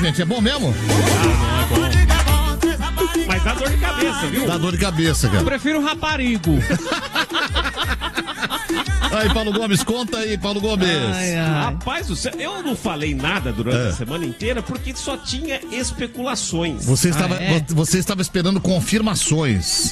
gente? É bom mesmo? Mas dá dor de cabeça, viu? Dá dor de cabeça, cara. Eu prefiro raparigo. Aí, Paulo Gomes, conta aí, Paulo Gomes. Rapaz do céu, eu não falei nada durante a semana inteira porque só tinha especulações. Você estava esperando confirmações.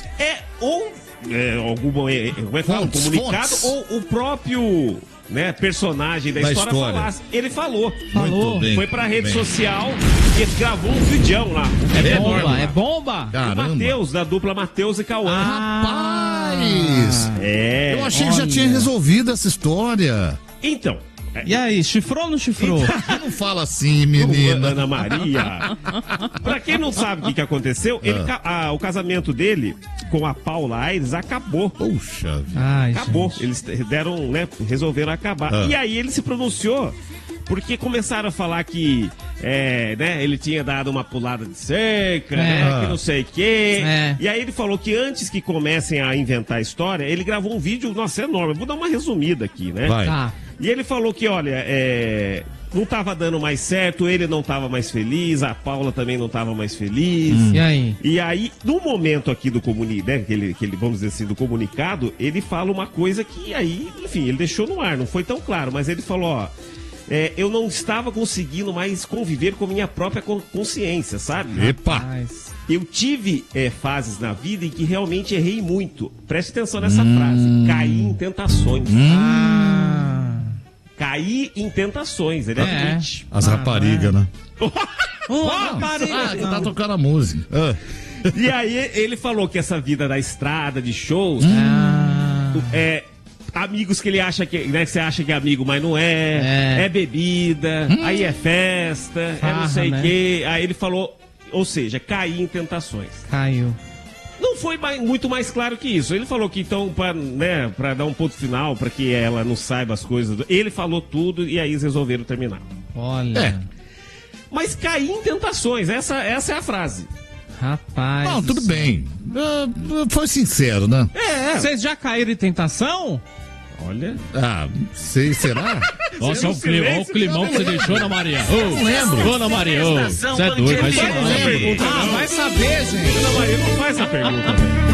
Um comunicado ou o próprio personagem da história falasse. Ele falou. Bem, foi pra rede social e gravou um vídeo lá. É bomba? Caramba. O Matheus, da dupla Matheus e Cauã. Rapaz! Eu achei que já tinha resolvido essa história. Então. E aí, chifrou ou não chifrou? Não fala assim, menina. Ana Maria. Pra quem não sabe o que aconteceu, o casamento dele com a Paula Aires acabou. Puxa vida. Acabou. Gente. Eles resolveram acabar. E aí ele se pronunciou porque começaram a falar que ele tinha dado uma pulada de cerca, que não sei o quê. E aí ele falou que antes que comecem a inventar a história, ele gravou um vídeo, nossa, enorme. Eu vou dar uma resumida aqui, né? Vai. Tá. E ele falou que, olha, não estava dando mais certo, ele não estava mais feliz, a Paula também não estava mais feliz. E aí? E aí, no momento aqui do comunicado, que ele, vamos dizer assim, do comunicado, ele fala uma coisa que aí, enfim, ele deixou no ar, não foi tão claro, mas ele falou, ó, eu não estava conseguindo mais conviver com minha própria consciência, sabe? Epa! Eu tive fases na vida em que realmente errei muito. Preste atenção nessa frase. Caí em tentações. Caí em tentações, ele admite. As raparigas, né? Rapariga! Tá tocando a música. E aí ele falou que essa vida da estrada, de shows, amigos que ele acha que, né, que você acha que é amigo, mas não é bebida, aí é festa, não sei o quê. Aí ele falou, ou seja, caí em tentações. Caiu. Não foi muito mais claro que isso. Ele falou que então, pra dar um ponto final, pra que ela não saiba as coisas, ele falou tudo e aí eles resolveram terminar. Olha. Mas caí em tentações, essa é a frase. Rapaz. Não, tudo bem. Foi sincero, né? Vocês já caíram em tentação? Olha. Sei, será? Nossa, olha o climão que você deixou, Ana Maria. Não lembro. Ana Maria, você é doido, mas você não lembra. Vai saber, gente. Ana Maria, não faz essa pergunta.